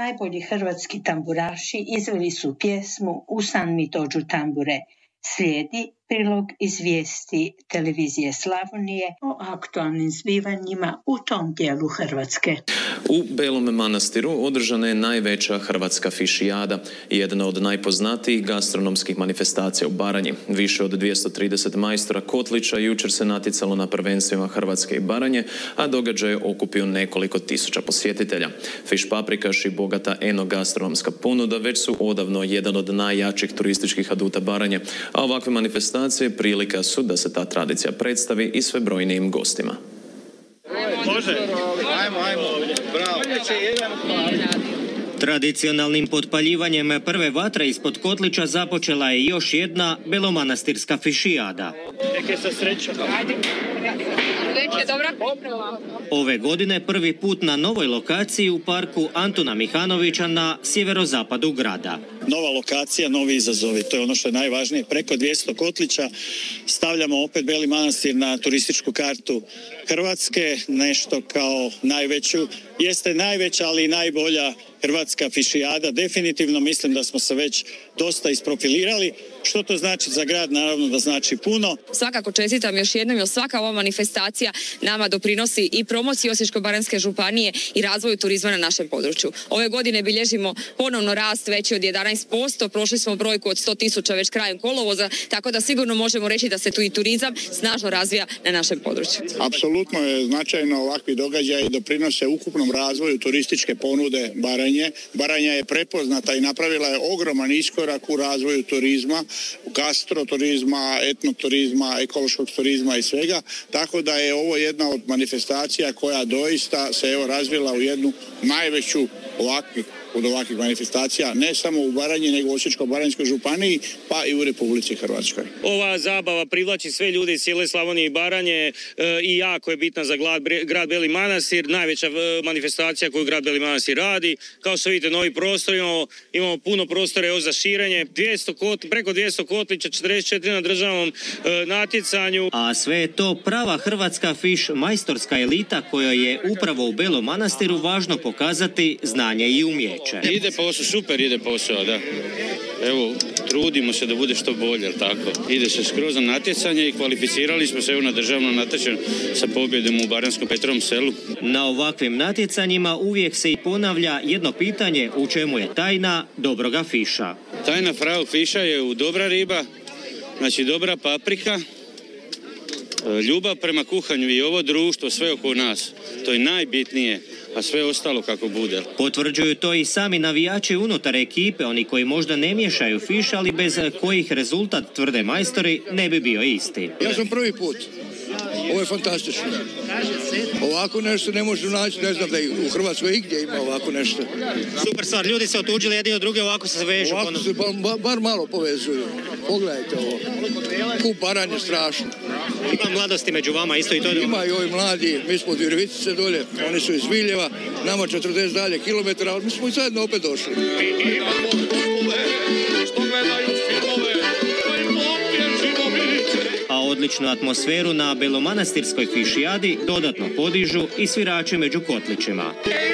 najbolji hrvatski tamburaši izveli su pjesmu "Usan mi dođu tambure". Slijedi prilog iz vijesti televizije Slavonije o aktualnim zbivanjima u tom dijelu Hrvatske. U Belom Manastiru održana je najveća hrvatska fišijada, jedna od najpoznatijih gastronomskih manifestacija u Baranji. Više od 230 majstora kotlića jučer se natjecalo na prvenstvima Hrvatske i Baranje, a događaj je okupio nekoliko tisuća posjetitelja. Fiš paprikaš i bogata enogastronomska ponuda već su odavno jedan od najjačih turističkih aduta Baranje, a ovakve manifestacije prilika su da se ta tradicija predstavi i sve brojnijim gostima. Bravo. Tradicionalnim potpaljivanjem prve vatre ispod kotlića započela je još jedna belomanastirska fišijada. Ove godine prvi put na novoj lokaciji u parku Antuna Mihanovića na sjeverozapadu grada. Nova lokacija, novi izazovi, to je ono što je najvažnije. Preko 200 kotlića stavljamo opet Beli Manastir na turističku kartu Hrvatske, nešto kao najveću, jeste najveća ali i najbolja hrvatska fišijada. Definitivno mislim da smo se već dosta isprofilirali. Što to znači za grad? Naravno da znači puno. Svakako čestitam još jednom, jer svaka ova manifestacija nama doprinosi i promociji Osječko-baranjske županije i razvoju turizma na našem području. Ove godine bilježimo ponovno rast veći od 11%, prošli smo brojku od 100.000 već krajem kolovoza, tako da sigurno možemo reći da se tu i turizam snažno razvija na našem području. Apsolutno je značajno ovakvi događaji doprinose ukupnom razvoju turističke ponude Baranje. Baranja je prepoznata i napravila je ogroman iskorak u razvoju turizma, gastroturizma, etnoturizma, ekološkog turizma i svega, tako da je ovo jedna od manifestacija koja doista se razvila u jednu najveću od ovakvih manifestacija, ne samo u Baranji, nego u Osječko-baranjskoj županiji, pa i u Republici Hrvatskoj. Ova zabava privlači sve ljude iz cijele Slavonije i Baranje i jako je bitna za grad Beli Manastir, najveća manifestacija koju grad Beli Manastir radi. Kao što vidite, novi prostor, imamo puno prostora za širenje, preko 200 kotlića, 44 na državnom natjecanju. A sve je to prava hrvatska fiš majstorska elita kojoj je upravo u Belom Manastiru važno pokazati znanje i umjeće. Ide posao, super ide posao, da. Evo, trudimo se da bude što bolje, tako. Ide se skroz na natjecanje i kvalificirali smo se na državnom natjecanju sa pobjedom u Baranskom Petrovom selu. Na ovakvim natjecanjima uvijek se i ponavlja jedno pitanje: u čemu je tajna dobroga fiša? Tajna pravog fiša je u dobra riba, znači dobra paprika, ljubav prema kuhanju i ovo društvo, sve oko nas. To je najbitnije, a sve ostalo kako bude. Potvrđuju to i sami navijači unutar ekipe, oni koji možda ne miješaju fiš, ali bez kojih rezultat, tvrde majstori, ne bi bio isti. Ja sam prvi put. Ovo je fantastično. Ovako nešto ne može naći, ne znam da i u Hrvatskoj igdje ima ovako nešto. Super stvar, ljudi se otuđili jedni od druge, ovako se vežu. Ovako se bar malo povezuju. Pogledajte ovo. Kup Baranje strašno. Ima mladosti među vama, isto i to? Ima i ovi mladi, mi smo od Virovitice dolje, oni su iz Viljeva, nama 40 dalje kilometara, ali mi smo i zajedno opet došli. A odličnu atmosferu na belomanastirskoj fišijadi dodatno podižu i svirači među kotlićima.